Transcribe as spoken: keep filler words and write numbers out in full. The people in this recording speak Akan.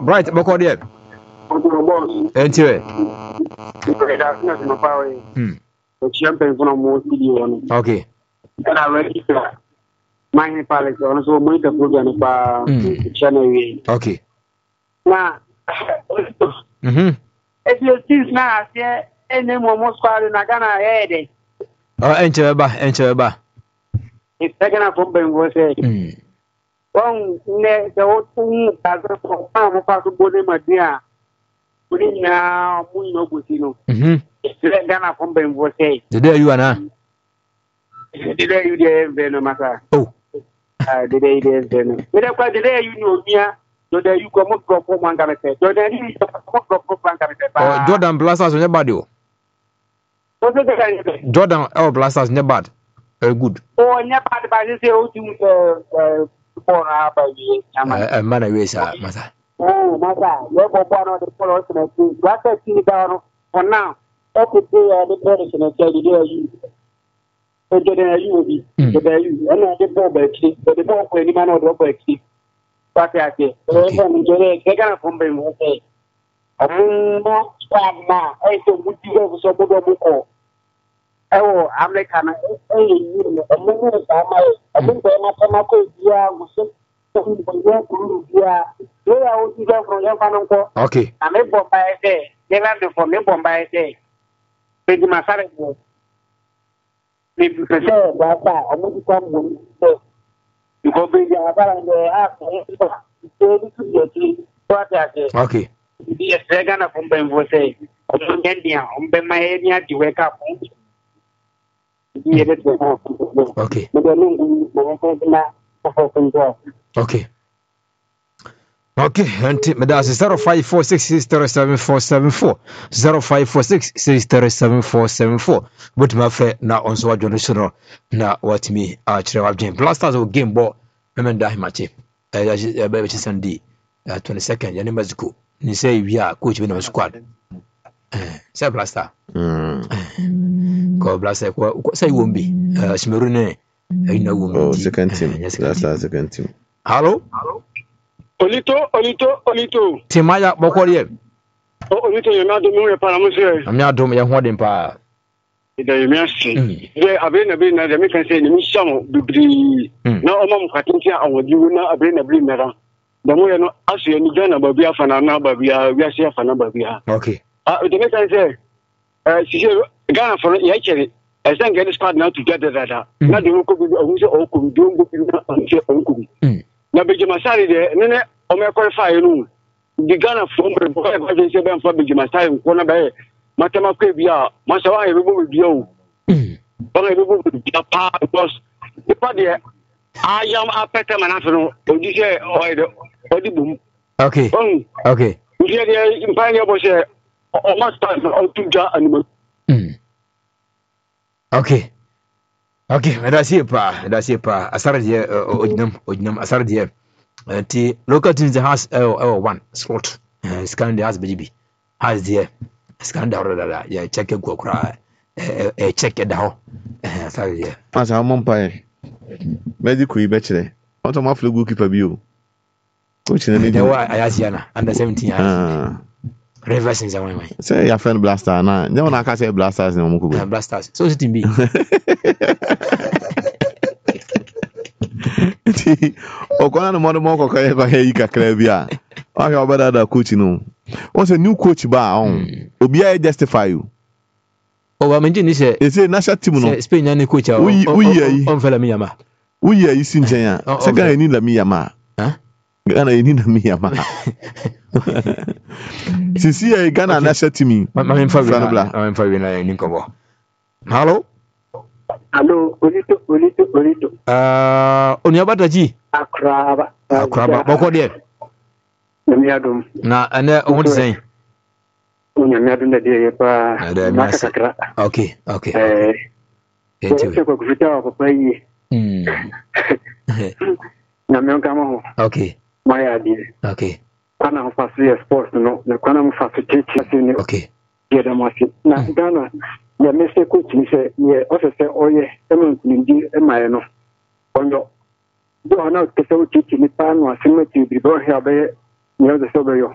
Bright, boko there. Enter. Hmm. Okay. And I read my palace on so much of program channel. Okay. Now, Mm-hmm. if you see now, yeah, and then almost quite in a Ghana head. Oh, enter ba, enter ba. It's taken up from Ben was a one the old thing as a farm of possible name, my dear. Putting now, we know Butino. Mm-hmm. It's Ghana from Ben was a. The day you are now. The day you did, Ben Massa. Oh. The day you did, Ben. Without the day you know, yeah. So there you come up from one character. So there you come up from one character. Oh, Jordan Blasters on your body. Jordan oh Blasters never bad. Very good. Oh, never bad by this old thing for our baby. A man away, sir, Massa. Oh, Massa, you're one of the followers and I think what I see down for now. Every day I the person and say, there you. So there you will be. There you. And I get more back. But the more for any man or drop back. What I say, they're gonna come back and say, I'm not bad now. I said, would you go so good? Oh, I'm like, I'm a little bit of my, I think I'm not my coach. Yeah, was okay. I'm a bomb by a day. They land for me bomb by a day. Big Massaret. If you say, well, I'm going to come with you go bring your okay. Yes, they're gonna come back and say, I'm going to my area to wake up. Okay. Okay. Okay, and that's zero five four six six zero seven four seven four zero five four six six zero seven four seven four. But my friend now on so generation now what me uh Chirwa Blasters or game ball remember him match. Uh baby Sunday uh twenty-second your name is go. Ni say we are coach in our squad. Eh say Blaster. Mm. Ko Blaster ko say won't be. Uh Shmerune you know won't be. Oh, second team. Blaster second team. Hello? Hello? Olito, Olito, Olito. Timaya Bokori. Oh, Olito, you're not doing a parameter. I'm not doing a holding power. The mercy. They have been a bit of the American saying, Michelle, the no among Katinka, I would you not have been a brinner. The more no ask you, and Ghana, but we have an another, we are, we are safe and number. Okay. Uh, the American say, uh, she said, Ghana for actually, I think get this part now together that. Not the local, who could do uncle. Na Bejimasari de nene o me qualify no di Ghana from the boy say ben for Bejimasari ko na be matema ko bia ma se wa e bebo bia o o e bebo bia pa because the part there I am apeta manafo no o di say o e o di bum okay okay o di dey impanya bo say o ma start o tuja animal okay. Okay, that's it, pa. That's it, pa. Asar dia ojnam ojnam asar dia. Ti local teams has oh one sport. Scan has B G B. Has dia. Scan da da ya check go kra. Eh check da ho. Asar dia. Asa mo mpa. Medical e be kire. Onto ma fle goalkeeper bi o. Coach na ni. Dey wa ayasiana under seventeen. Ah. Reversing za wan wan. Say your friend Blaster na. Nya na ka say Blasters na mo ko go. Blasters. So it be. Okona no modo mo kokọ e ba he kakra bi a. O ga obada da coach no. Won say new coach ba on. Obi a justify you. O ba menji ni say. E say national team no. Spain na coach a. On fela mi yama. Uyi yi sin chen a. Se ga ni la mi yama. Ha? Gana ni na mi yama. Sisi e Ghana national team. Ma me fa wi na. Ma me fa wi na ni ko. Hello? Hello, Olito, Olito, Olito. Uh, on your battery? Akraba. Akraba. Boko there. Namiadum. Na, and uh, what is saying? Namiadum, the day, pa. Okay, okay. Eh, it's a good job of playing. Hm. Namiam, okay. My idea. Okay. Kana mfasi sports no, na kana mfasi teaching. Okay. Get a machine. Na Ghana. Ya mese coach ni se ye o se se oye e mo ndi e mai no onyo do na ke se o chichi ni pa no asema ti bi do he abe ye de so be yo